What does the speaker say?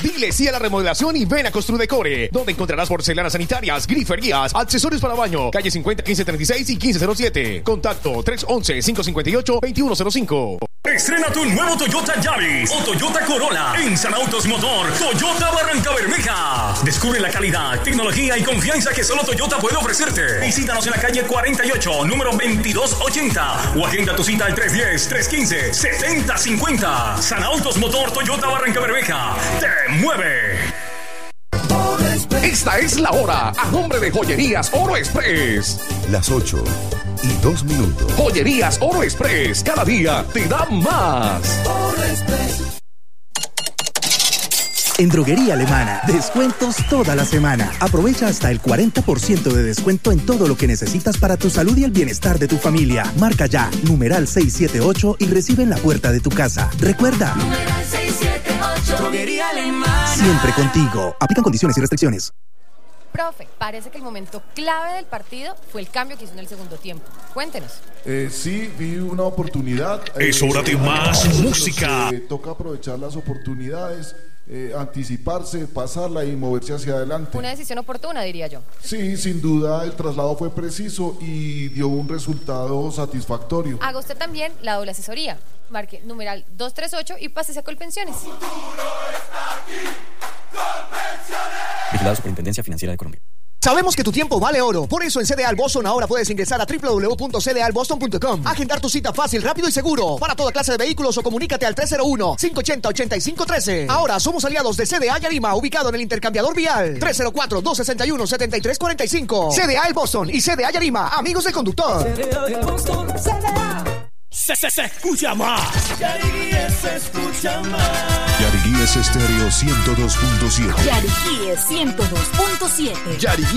Dile sí a la remodelación y ven a Construdecore, donde encontrarás porcelanas sanitarias, griferías, accesorios para baño. Calle 50, 1536 y 1507. Contacto 311-558-2105. Estrena tu nuevo Toyota Yaris o Toyota Corolla en San Autos Motor Toyota Barrancabermeja. Descubre la calidad, tecnología y confianza que solo Toyota puede ofrecerte. Visítanos en la calle 48, número 2280 o agenda tu cita al 310-315-7050. San Autos Motor Toyota Barrancabermeja. ¡Te mueve! Esta es la hora, a nombre de Joyerías Oro Express. Las 8:02. Joyerías Oro Express, cada día te da más. En Droguería Alemana, descuentos toda la semana. Aprovecha hasta el 40% de descuento en todo lo que necesitas para tu salud y el bienestar de tu familia. Marca ya, numeral 678 y recibe en la puerta de tu casa. Recuerda, numeral 678, Droguería Alemana. Siempre contigo. Aplican condiciones y restricciones. Profe, parece que el momento clave del partido fue el cambio que hizo en el segundo tiempo. Cuéntenos. Sí, vi una oportunidad. Es hora de más música. Toca aprovechar las oportunidades, anticiparse, pasarla y moverse hacia adelante. Una decisión oportuna, diría yo. Sí, sin duda el traslado fue preciso y dio un resultado satisfactorio. Haga usted también la doble asesoría. Marque numeral 238 y pásese a Colpensiones. Vigilado Superintendencia Financiera de Colombia. Sabemos que tu tiempo vale oro, por eso en CDAL Boston ahora puedes ingresar a www.cdalboston.com. Agendar tu cita fácil, rápido y seguro para toda clase de vehículos o comunícate al 301-580-8513. Ahora somos aliados de CDA Yarima, ubicado en el intercambiador vial 304-261-7345. CDAL Boston y CDA Yarima, amigos del conductor. CDA Boston, CDA. Se escucha más. Yariguíes se escucha más. Yariguíes Estéreo 102.7. Yariguíes 102.7.